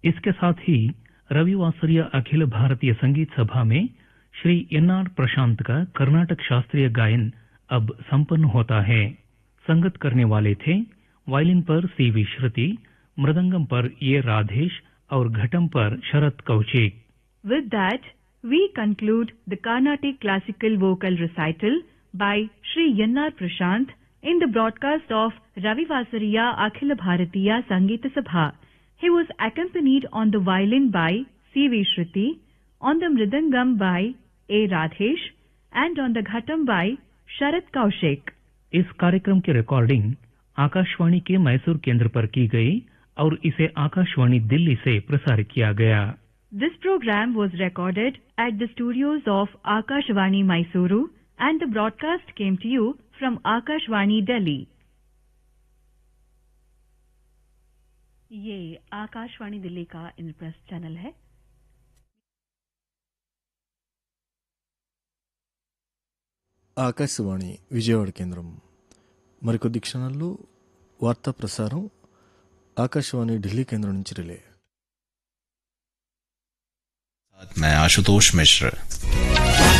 इसके साथ ही रविवासरिया अखिल भारतीय संगीत सभा में श्री एनआर प्रशांत का कर्नाटक शास्त्रीय गायन अब संपन्न होता है। संगत करने वाले थे वायलिन पर सीवी श्रुति, मृदंगम पर ए राधेश और घटम पर शरद Kaushik. With that, we conclude the Carnatic Classical Vocal Recital by Shri Yannar Prashant in the broadcast of Ravivasariya Akhil Bharatiya Sangeeta Sabha. He was accompanied on the violin by C.V. Shruti, on the mridangam by A. Radhesh, and on the ghatam by Sharad Kaushik. इस कार्यक्रम की recording Akashvani के मैसूर केंद्र पर की गई और इसे आकाशवाणी दिल्ली से प्रसारित किया गया। This program was recorded at the studios of Akashvani Mysuru and the broadcast came to you from Akashvani Delhi. ये आकाशवाणी दिल्ली का इंद्रप्रस्थ चैनल है। ఆకాశవాణి విజయవాడ కేంద్రం మరికొద్ది క్షణాల్లో వార్తా ప్రసారం ఆకాశవాణి ఢిల్లీ కేంద్రం నుంచి రిలే। मैं आशुतोष मिश्र।